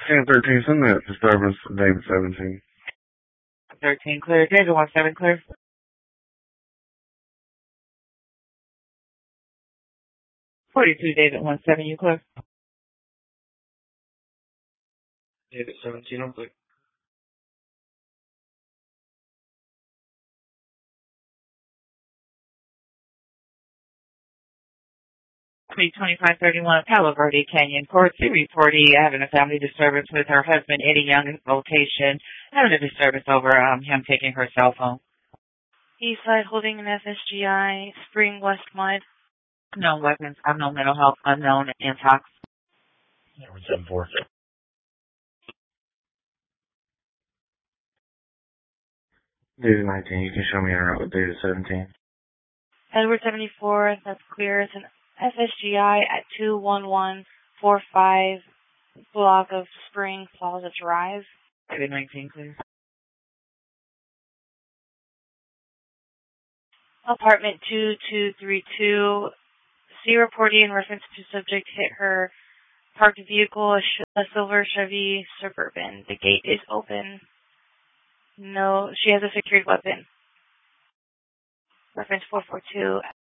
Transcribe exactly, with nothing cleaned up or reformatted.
ten thirteen, send that disturbance to David seventeen. thirteen clear. David one seven clear. forty-two, David one seven, you clear. David seventeen, I'm clear. twenty-five thirty-one, Palo Verde Canyon Court. C reportee having a family disturbance with her husband, Eddie Young, location. Having a disturbance over um, him taking her cell phone. Eastside holding an F S G I, Spring West Mud. Unknown weapons, unknown mental health, unknown intox. Edward seven four. David nineteen, you can show me around with David seventeen. Edward seventy-four, that's clear. It's an F S G I at two one one four five block of Spring Plaza Drive. David nineteen clear. Apartment two two three two. C reporting in reference to subject hit her parked vehicle, a, sh- a silver Chevy Suburban. The gate is open. No, she has a secured weapon. Reference four four two.